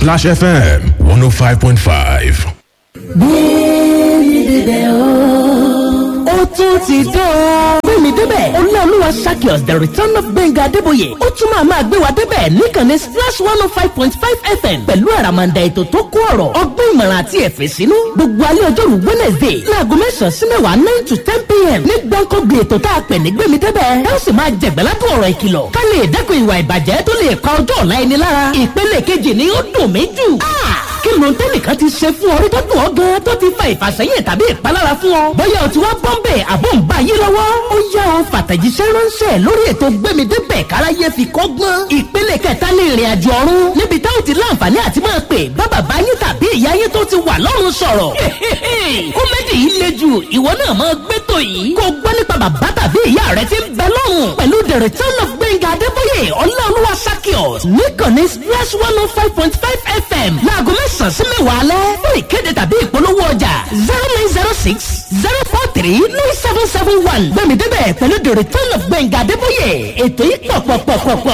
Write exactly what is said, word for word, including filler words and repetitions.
Splash F M one oh five point five. Gbẹ̀mí débẹ̀ o, ó tún ti dé o. Gbẹ̀mí débẹ̀, Olúwa Sakios the return of Gbenga Adébóyè. Ó tún máa máa gbé wa débẹ̀ níkànnì Splash one oh five point five F M pẹ̀lú àràmàǹdà ètò tó kó ọ̀rọ̀ ọgbọ́n ìmọ̀ràn àti ẹ̀fẹ̀ sínú. Gbogbo alẹ́ ọjọ́rú Wednesday láago mẹ́sàn-án sí mẹ́wàá nine to ten p.m. ní gbọ́ǹkọ́gbìn ètò tá a pè ní Gbẹ̀mí débẹ̀. Ẹ ó sì máa jẹ̀gbẹ́ládùn ọ̀rọ̀ ìkìlọ̀ ká lè dẹ́kun ìwà ìbàjẹ́ tó lè pa ọjọ́ ọ̀la ẹni lára. Ìpele kejì ni ó dùn mí jù. Kí ló ń tẹ́nìkan ti ṣe fún ọ rí tó dùn ọ́ gan tó ti fa ìfàsẹ́yìn tàbí ìpalára fún ọ? Bóyá o ti wá bọ́m̀bẹ̀ àbó ń bá yí lọ́wọ́. Ó yá ọ fàtẹ̀jíṣẹ́ ránṣẹ́ lórí ètò Gbẹ̀mídébẹ̀ káráyé fi kọ́gbọ́n. Ìpele kẹta ní ìrìn àjò ọ̀run níbi táwọn ti láǹfààní àti máa pè bá bàbá yín tàbí ìyá yín tó ti wà lọ́run sọ̀rọ̀. Kọ́mẹ́dì yìí le jù ìwọ náà máa gbé tò yìí. Kò gbọ́ nípa bàbá tàbí ìyá rẹ ti ń bẹ lọ́run pẹ̀lú the return of Gbenga Adébóyè Ọláolúwa Sakios níkànnì Splash one oh five point five F M láago mẹ́sàn-án sí mẹ́wàá alẹ́ fún ìkéde tàbí ìpolówó ọjà zero nine zero six zero four three nine seven seven one Gbẹ̀mídébẹ̀ pẹ̀lú the return of Gbenga Adébóyè ètò yìí pọ̀pọ̀pọ̀pọ̀.